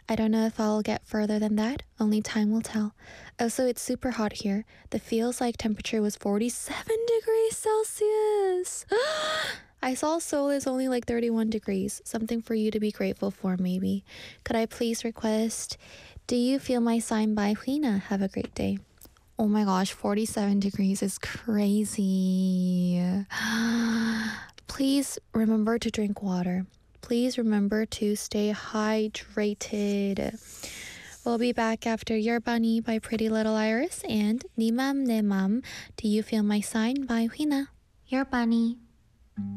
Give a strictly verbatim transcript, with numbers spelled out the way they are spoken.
I don't know if I'll get further than that. Only time will tell. Also, it's super hot here. The feels like temperature was forty-seven degrees Celsius. I saw Seoul is only like thirty-one degrees. Something for you to be grateful for, maybe. Could I please request, Do You Feel My Sign by Huina? Have a great day. Oh my gosh, forty-seven degrees is crazy. Please remember to drink water. Please remember to stay hydrated. We'll be back after Your Bunny by Pretty Little Iris and Ni Mam Ne Mam, Do You Feel My Sign by Huina. Your Bunny.